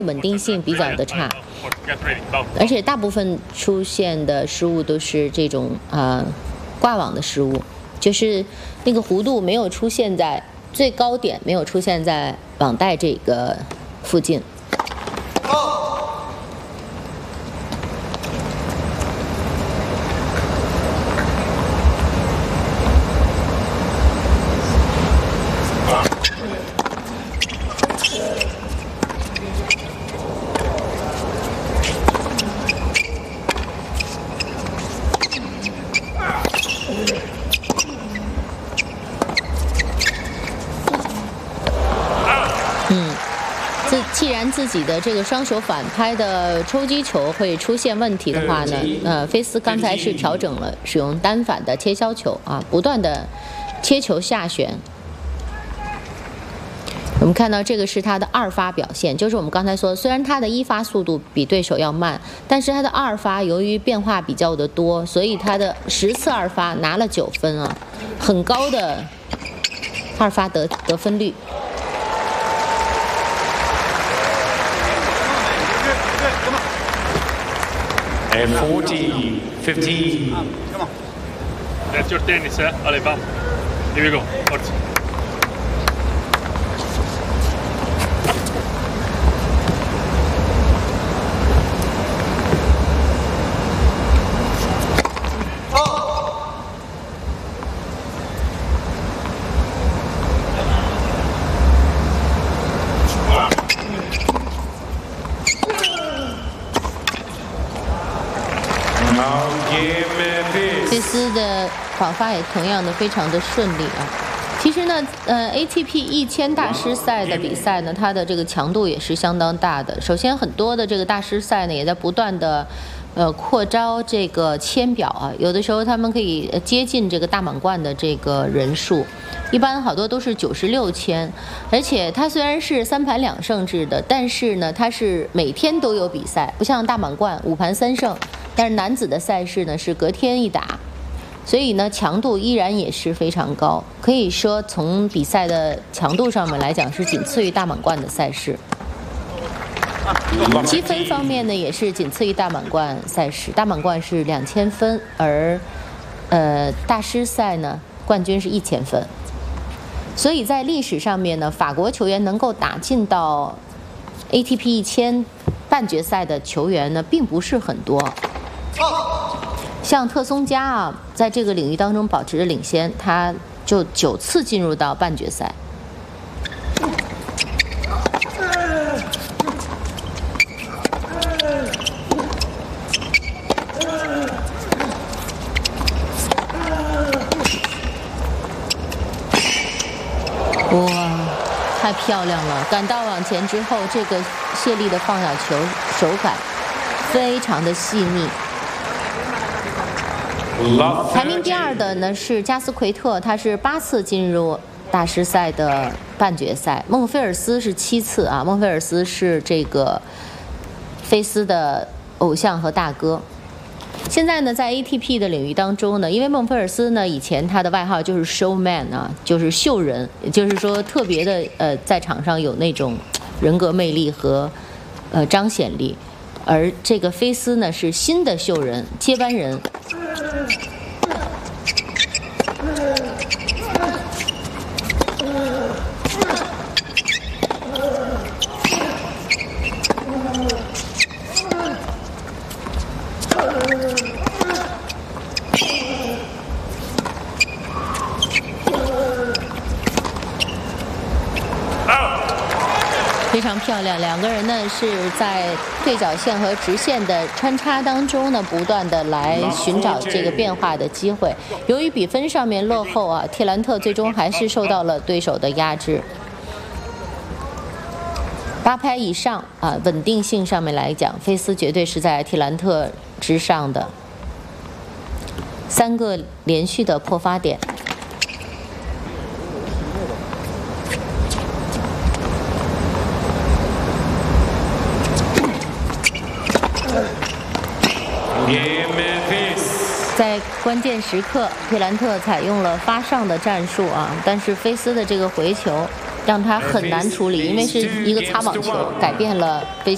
稳定性比较的差，而且大部分出现的失误都是这种挂网的失误，就是那个弧度没有出现在最高点，没有出现在网带这个附近。既然自己的这个双手反拍的抽击球会出现问题的话呢，菲斯刚才是调整了使用单反的切削球啊，不断的切球下旋。我们看到这个是他的二发表现，就是我们刚才说，虽然他的一发速度比对手要慢，但是他的二发由于变化比较的多，所以他的10次二发拿了9分啊，很高的二发得分率。 And 40, 15. Come on. That's your tennis, eh? Allez, bam. Here we go. Forza. Now give me peace. 菲斯的跑发也同样的非常的顺利啊。其实呢，ATP 1000大师赛的比赛呢，它的这个强度也是相当大的。首先，很多的这个大师赛呢，也在不断的扩招这个签表啊。有的时候他们可以接近这个大满贯的这个人数，一般好多都是96签。而且它虽然是3盘2胜制的，但是呢，它是每天都有比赛，不像大满贯5盘3胜。但是男子的赛事呢是隔天一打，所以呢强度依然也是非常高，可以说从比赛的强度上面来讲是仅次于大满贯的赛事。积分方面呢也是仅次于大满贯赛事，大满贯是2000分，而大师赛呢冠军是1000分。所以在历史上面呢，法国球员能够打进到 ATP 1000半决赛的球员呢并不是很多。像特松加啊，在这个领域当中保持着领先，他就9次进入到半决赛。哇，太漂亮了！赶到网前之后，这个谢丽的放小球手感非常的细腻。排名第2的呢是加斯奎特，他是8次进入大师赛的半决赛。孟菲尔斯是7次啊，孟菲尔斯是这个菲斯的偶像和大哥。现在呢，在 ATP 的领域当中呢，因为孟菲尔斯呢以前他的外号就是 showman 啊，就是秀人，也就是说特别的在场上有那种人格魅力和彰显力。而这个菲斯呢是新的秀人接班人。非常漂亮，两个人呢是在对角线和直线的穿插当中呢，不断的来寻找这个变化的机会。由于比分上面落后啊，蒂兰特最终还是受到了对手的压制。8拍以上啊，稳定性上面来讲，菲斯绝对是在蒂兰特之上的。3个连续的破发点。在关键时刻，佩兰特采用了发上的战术啊，但是菲斯的这个回球让他很难处理，因为是一个擦网球，改变了菲斯。